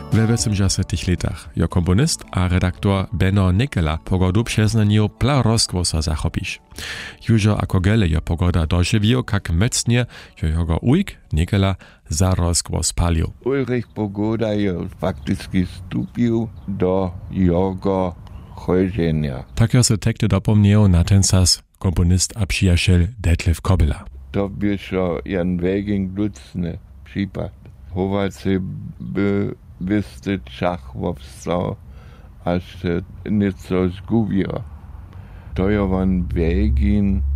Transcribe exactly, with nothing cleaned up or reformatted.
We osemdziesiątych latach jo komponist a redaktor Benno Nikela pogodu přeznanił pla rozkłosa zachopiš. Južo ako gele jo pogoda doživił, kak mocnie jo jego ujk Nikela za rozkłos palił. Ulrich Pogoda je faktycznie stupił do jego chodzenia. Tak jo se tekty dopomniał na ten czas komponist a przyjaciel Detlef Kobyla. To był Jan Weging ducny przypad. Chowacy by wysty czach wowstał, aż się nieco zgubił. To je on Wegin